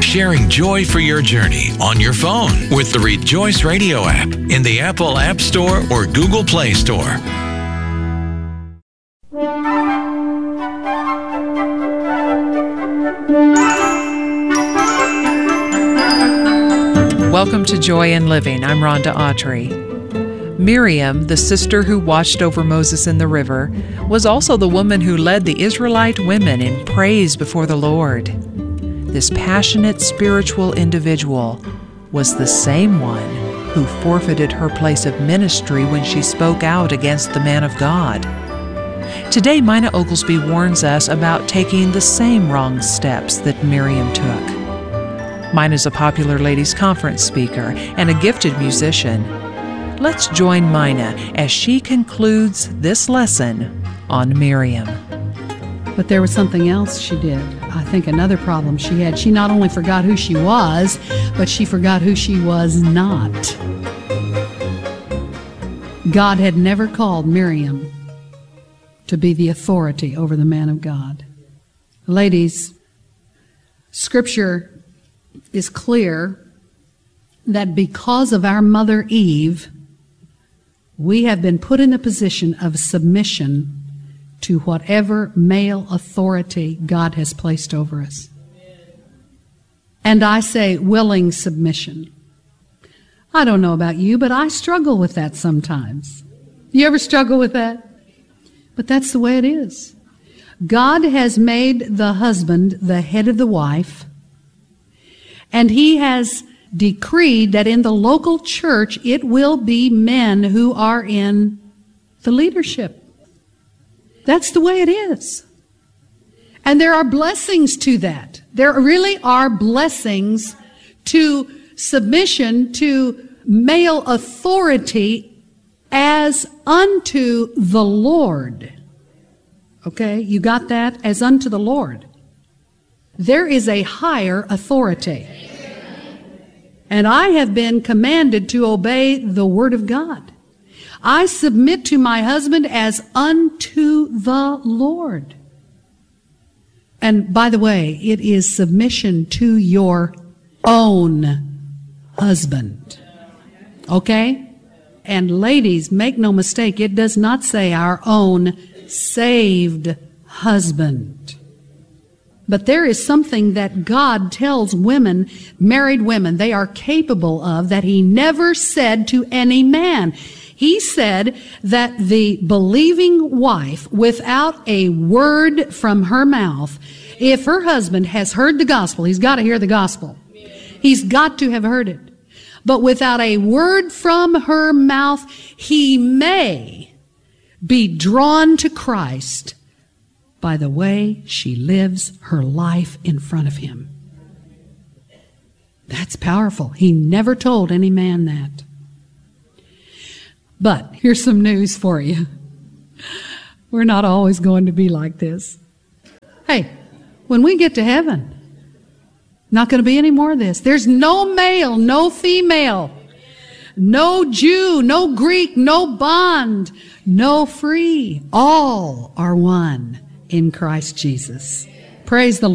sharing joy for your journey on your phone with the Rejoice Radio app in the Apple App Store or Google Play Store. Welcome to Joy in Living. I'm Rhonda Autry. Miriam, the sister who watched over Moses in the river, was also the woman who led the Israelite women in praise before the Lord. This passionate spiritual individual was the same one who forfeited her place of ministry when she spoke out against the man of God. Today, Mina Oglesby warns us about taking the same wrong steps that Miriam took. Mina's a popular ladies' conference speaker and a gifted musician. Let's join Mina as she concludes this lesson on Miriam. But there was something else she did. I think another problem she had. She not only forgot who she was, but she forgot who she was not. God had never called Miriam to be the authority over the man of God. Ladies, Scripture is clear that because of our mother Eve, we have been put in a position of submission to whatever male authority God has placed over us. And I say willing submission. I don't know about you, but I struggle with that sometimes. You ever struggle with that? But that's the way it is. God has made the husband the head of the wife, and He has decreed that in the local church it will be men who are in the leadership. That's the way it is. And there are blessings to that. There really are blessings to submission to male authority as unto the Lord. Okay, you got that? As unto the Lord. There is a higher authority. And I have been commanded to obey the Word of God. I submit to my husband as unto the Lord. And by the way, it is submission to your own husband. Okay? And ladies, make no mistake, it does not say our own saved husband. But there is something that God tells women, married women, they are capable of that He never said to any man. He said that the believing wife, without a word from her mouth, if her husband has heard the gospel, he's got to hear the gospel. He's got to have heard it. But without a word from her mouth, he may be drawn to Christ by the way she lives her life in front of him. That's powerful. He never told any man that. But here's some news for you. We're not always going to be like this. Hey, when we get to heaven, not going to be any more of this. There's no male, no female, no Jew, no Greek, no bond, no free. All are one in Christ Jesus. Praise the Lord.